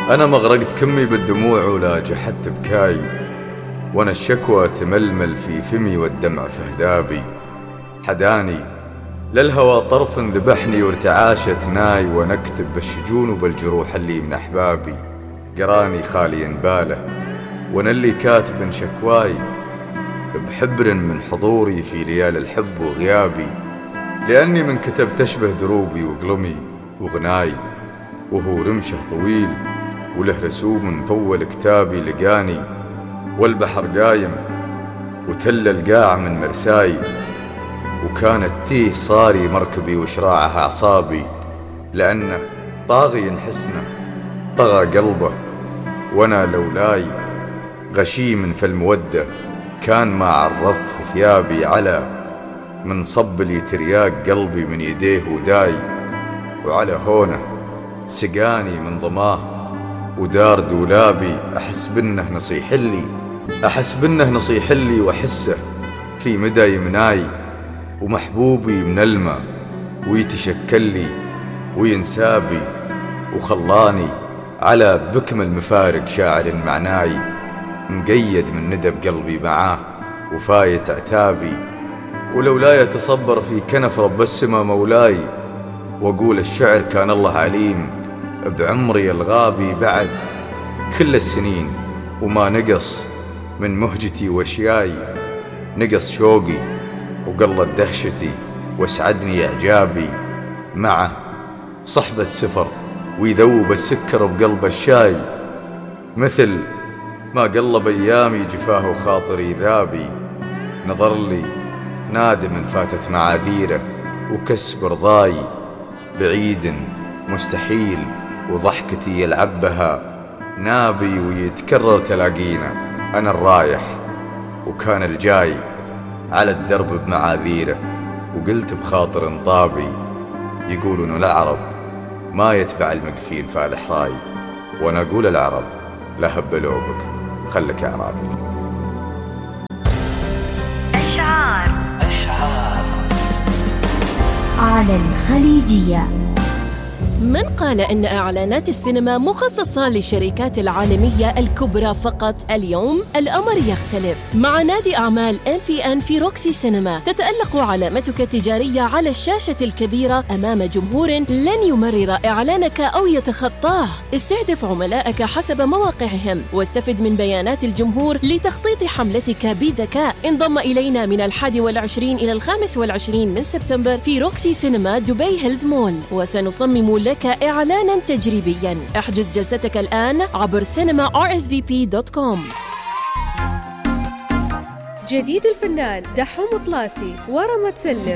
أنا ما غرقت كمي بالدموع ولا جحدت بكاي، وأنا الشكوى تململ في فمي والدمع في هدابي. حداني للهوى طرف ذبحني وارتعاشت ناي، وأنا أكتب بالشجون وبالجروح اللي من أحبابي. قراني خالي باله وأنا اللي كاتب شكواي، بحبر من حضوري في ليالي الحب وغيابي. لأني من كتب تشبه دروبي وقلمي وغناي، وهو رمشه طويل وله رسوم فول كتابي. لقاني والبحر قايم وتل القاع من مرساي، وكانت تيه صاري مركبي وشراعها أعصابي. لأنه طاغي حسنه طغى قلبه، وأنا لولاي غشيم في المودة كان ما عرضت في ثيابي. على من صب لي ترياق قلبي من يديه وداي، وعلى هونه سقاني من ضماه ودار دولابي. أحس بنه نصيح لي وأحسه في مدى يمناي، ومحبوبي من الماء ويتشكل لي وينسابي. وخلاني على بكم المفارق شاعر معناي، مقيد من ندب قلبي معاه وفايت عتابي. ولولا يتصبر في كنف رب السما مولاي، وأقول الشعر كان الله عليم بعمري الغابي. بعد كل السنين وما نقص من مهجتي واشياي، نقص شوقي وقلت دهشتي واسعدني إعجابي. معه صحبة سفر ويذوب السكر بقلب الشاي، مثل ما قلب أيامي جفاه خاطري ذابي. نظر لي نادم فاتت معاذيره وكسب رضاي، بعيد مستحيل وضحكتي يلعب بها نابي. ويتكرر تلاقينا أنا الرايح وكان الجاي على الدرب بمعاذيره. وقلت بخاطر انطابي يقولون العرب ما يتبع المقفيل فالح راي، وانا اقول العرب لا هبلوا بك خلك اعرابي. أشعار على الخليجية. من قال إن إعلانات السينما مخصصة للشركات العالمية الكبرى فقط؟ اليوم الأمر يختلف. مع نادي أعمال MPN في روكسي سينما تتألق علامتك التجارية على الشاشة الكبيرة أمام جمهور لن يمرر إعلانك أو يتخطاه. استهدف عملائك حسب مواقعهم واستفد من بيانات الجمهور لتخطيط حملتك بذكاء. انضم إلينا من 21 إلى 25 من سبتمبر في روكسي سينما دبي هيلز مول، وسنصمم لك إعلانا تجريبيا. احجز جلستك الآن عبر cinema.rsvp.com. جديد الفنان دحوم طلاسي ورمى تسلم